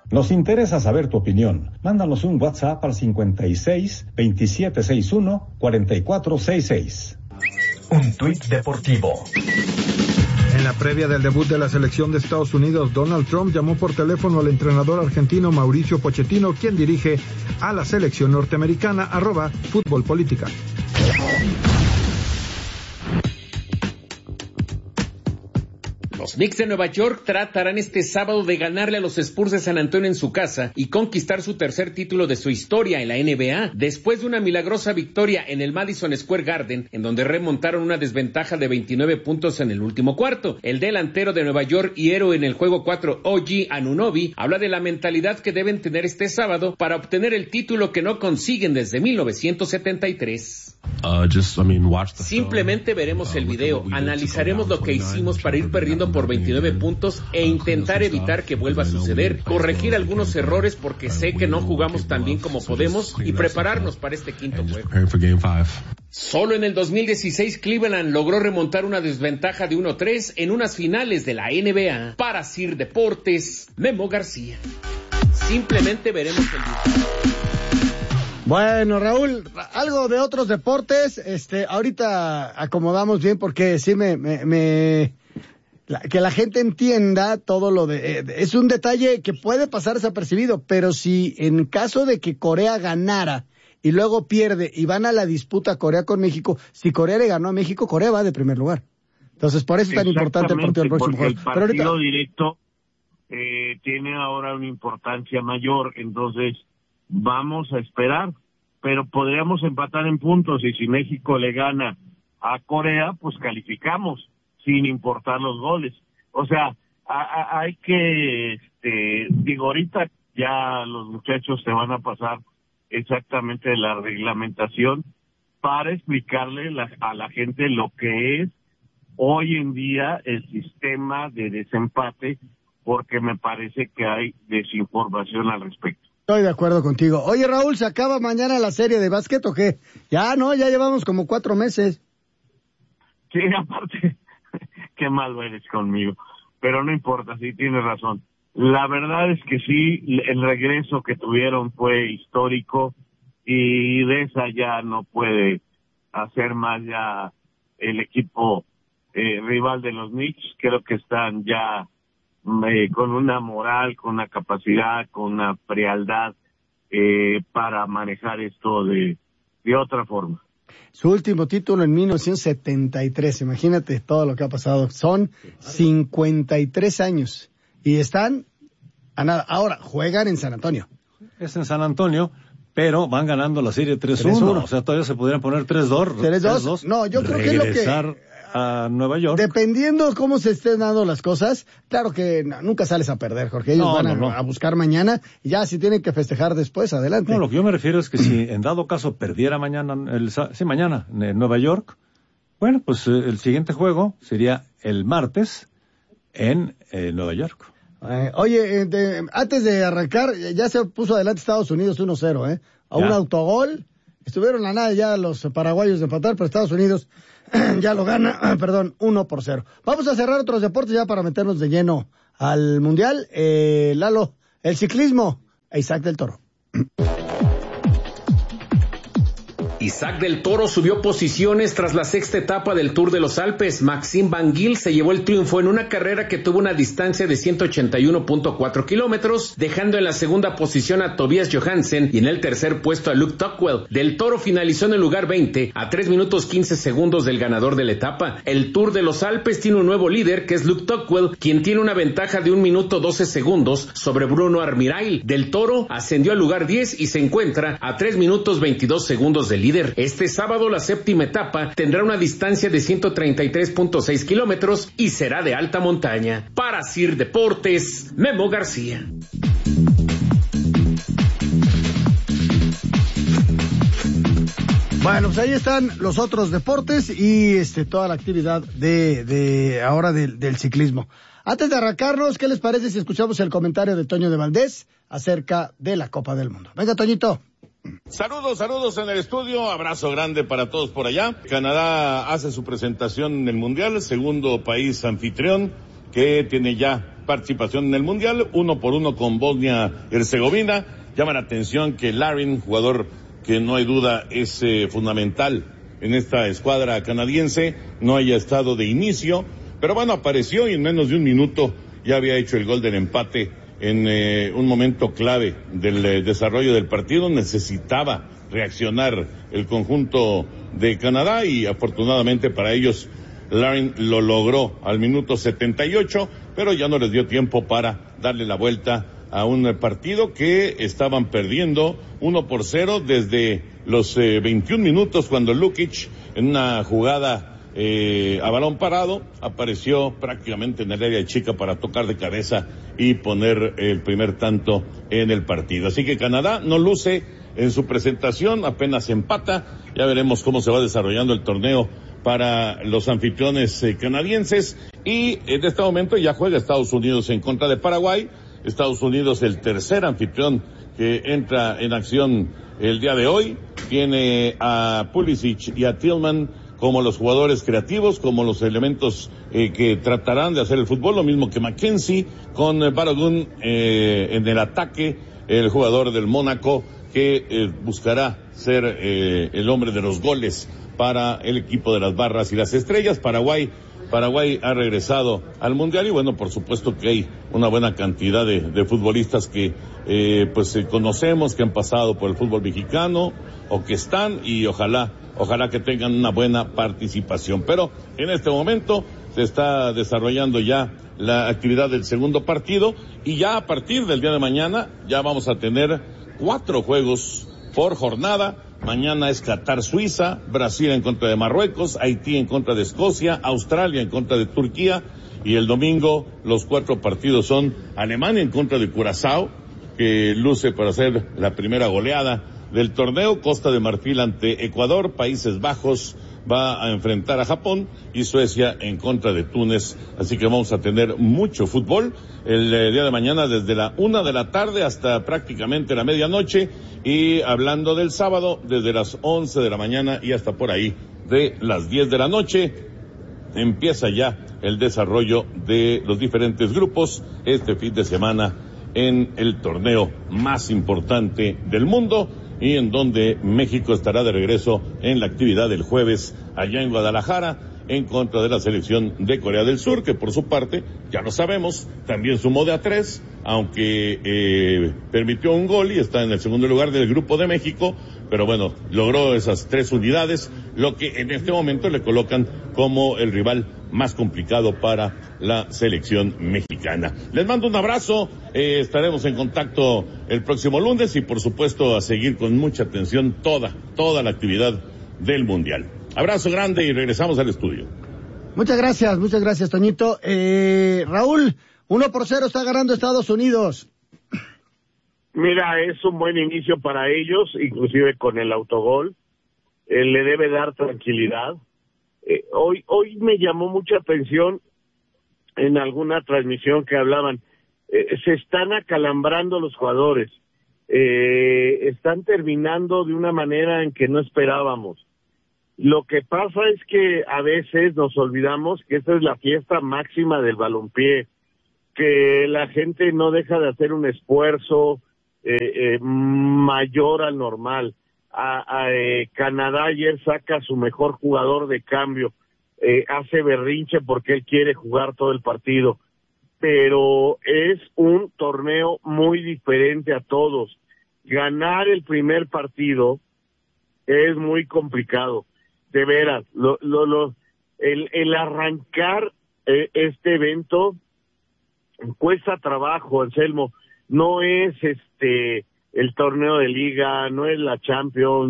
Nos interesa saber tu opinión. Mándanos un WhatsApp al 56 2761 4466. Un tuit deportivo. En la previa del debut de la selección de Estados Unidos, Donald Trump llamó por teléfono al entrenador argentino Mauricio Pochettino, quien dirige a la selección norteamericana, @futbolpolitica. Los Knicks de Nueva York tratarán este sábado de ganarle a los Spurs de San Antonio en su casa y conquistar su tercer título de su historia en la NBA, después de una milagrosa victoria en el Madison Square Garden, en donde remontaron una desventaja de 29 puntos en el último cuarto. El delantero de Nueva York y héroe en el juego 4, OG Anunoby, habla de la mentalidad que deben tener este sábado para obtener el título que no consiguen desde 1973. Simplemente veremos el video, analizaremos lo que hicimos para ir perdiendo por 29 puntos e intentar evitar que vuelva a suceder, corregir algunos errores porque sé que no jugamos tan bien como podemos y prepararnos para este quinto juego. Solo en el 2016 Cleveland logró remontar una desventaja de 1-3 en unas finales de la NBA. Para Sir Deportes, Memo García. Simplemente veremos el video. Bueno, Raúl, algo de otros deportes, ahorita acomodamos bien porque sí que la gente entienda todo lo es un detalle que puede pasar desapercibido, pero si en caso de que Corea ganara y luego pierde y van a la disputa Corea con México, si Corea le ganó a México, Corea va de primer lugar. Entonces, por eso es tan importante el partido del próximo juego. El partido directo tiene ahora una importancia mayor, entonces vamos a esperar, pero podríamos empatar en puntos y si México le gana a Corea, pues calificamos sin importar los goles. O sea, hay que, ahorita ya los muchachos se van a pasar exactamente la reglamentación para explicarle a la gente lo que es hoy en día el sistema de desempate, porque me parece que hay desinformación al respecto. Estoy de acuerdo contigo. Oye, Raúl, ¿se acaba mañana la serie de básquet o qué? Ya llevamos como 4 meses. Sí, aparte, qué malo eres conmigo. Pero no importa, sí tienes razón. La verdad es que sí, el regreso que tuvieron fue histórico y de esa ya no puede hacer más ya el equipo rival de los Knicks. Creo que están ya con una moral, con una capacidad, con una frialdad para manejar esto de otra forma. Su último título en 1973, imagínate todo lo que ha pasado. Son 53 años y están a nada. Ahora, juegan en San Antonio. Es en San Antonio, pero van ganando la serie 3-1. O sea, todavía se podrían poner 3-2. 3-2. No, yo creo que es lo que... a Nueva York. Dependiendo cómo se estén dando las cosas, claro que nunca sales a perder, Jorge. Ellos van a buscar mañana y ya si tienen que festejar después, adelante. No, lo que yo me refiero es que si en dado caso perdiera mañana, mañana en Nueva York, bueno, pues el siguiente juego sería el martes en Nueva York. Oye, antes de arrancar, ya se puso adelante Estados Unidos 1-0, a un autogol. Estuvieron a nada ya los paraguayos de empatar, pero Estados Unidos ya lo gana, 1-0. Vamos a cerrar otros deportes ya para meternos de lleno al Mundial. Lalo, el ciclismo, Isaac del Toro. Isaac del Toro subió posiciones tras la sexta etapa del Tour de los Alpes. Maxime Van Gil se llevó el triunfo en una carrera que tuvo una distancia de 181.4 kilómetros, dejando en la segunda posición a Tobias Johansen y en el tercer puesto a Luke Tuckwell. Del Toro finalizó en el lugar 20, a 3 minutos 15 segundos del ganador de la etapa. El Tour de los Alpes tiene un nuevo líder, que es Luke Tuckwell, quien tiene una ventaja de 1 minuto 12 segundos sobre Bruno Armirail. Del Toro ascendió al lugar 10 y se encuentra a 3 minutos 22 segundos del líder. Este sábado la séptima etapa tendrá una distancia de 133.6 kilómetros y será de alta montaña. Para Sir Deportes, Memo García. Bueno, pues ahí están los otros deportes y toda la actividad de ahora del ciclismo. Antes de arrancarnos, ¿qué les parece si escuchamos el comentario de Toño de Valdés acerca de la Copa del Mundo? Venga, Toñito. Saludos en el estudio, abrazo grande para todos por allá. Canadá hace su presentación en el Mundial, segundo país anfitrión que tiene ya participación en el Mundial, 1-1 con Bosnia-Herzegovina. Llama la atención que Larin, jugador que no hay duda es fundamental en esta escuadra canadiense, no haya estado de inicio, pero bueno, apareció y en menos de un minuto ya había hecho el gol del empate en un momento clave del desarrollo del partido. Necesitaba reaccionar el conjunto de Canadá y afortunadamente para ellos Larin lo logró al minuto 78, pero ya no les dio tiempo para darle la vuelta a un partido que estaban perdiendo 1-0 desde los 21 minutos cuando Lukic en una jugada a balón parado apareció prácticamente en el área chica para tocar de cabeza y poner el primer tanto en el partido. Así que Canadá no luce en su presentación, apenas empata. Ya veremos cómo se va desarrollando el torneo para los anfitriones canadienses, y en este momento ya juega Estados Unidos en contra de Paraguay. Estados Unidos, el tercer anfitrión que entra en acción el día de hoy, tiene a Pulisic y a Tillman como los jugadores creativos, como los elementos que tratarán de hacer el fútbol, lo mismo que Mackenzie, con Balogun en el ataque, el jugador del Mónaco, que buscará ser el hombre de los goles para el equipo de las Barras y las Estrellas. Paraguay ha regresado al Mundial y bueno, por supuesto que hay una buena cantidad de futbolistas que conocemos, que han pasado por el fútbol mexicano o que están, y ojalá que tengan una buena participación. Pero en este momento se está desarrollando ya la actividad del segundo partido y ya a partir del día de mañana ya vamos a tener 4 juegos por jornada. Mañana es Qatar-Suiza, Brasil en contra de Marruecos, Haití en contra de Escocia, Australia en contra de Turquía, y el domingo los 4 partidos son Alemania en contra de Curazao, que luce para hacer la primera goleada del torneo, Costa de Marfil ante Ecuador, Países Bajos va a enfrentar a Japón y Suecia en contra de Túnez. Así que vamos a tener mucho fútbol el día de mañana desde la 1 de la tarde hasta prácticamente la medianoche, y hablando del sábado desde las 11 de la mañana y hasta por ahí de las 10 de la noche empieza ya el desarrollo de los diferentes grupos este fin de semana en el torneo más importante del mundo, y en donde México estará de regreso en la actividad del jueves allá en Guadalajara en contra de la selección de Corea del Sur, que por su parte, ya lo sabemos, también sumó de a 3, aunque permitió un gol y está en el segundo lugar del grupo de México, pero bueno, logró esas 3 unidades, lo que en este momento le colocan como el rival más complicado para la selección mexicana. Les mando un abrazo, estaremos en contacto el próximo lunes y por supuesto a seguir con mucha atención toda la actividad del Mundial. Abrazo grande y regresamos al estudio. Muchas gracias, Toñito. Raúl, 1-0 está ganando Estados Unidos. Mira, es un buen inicio para ellos, inclusive con el autogol. Le debe dar tranquilidad. Hoy me llamó mucha atención en alguna transmisión que hablaban, se están acalambrando los jugadores, están terminando de una manera en que no esperábamos. Lo que pasa es que a veces nos olvidamos que esta es la fiesta máxima del balompié, que la gente no deja de hacer un esfuerzo mayor al normal. Canadá ayer saca a su mejor jugador de cambio, hace berrinche porque él quiere jugar todo el partido, pero es un torneo muy diferente a todos. Ganar el primer partido es muy complicado, de veras. El arrancar este evento cuesta trabajo, Anselmo. No es el torneo de liga, no es la Champions,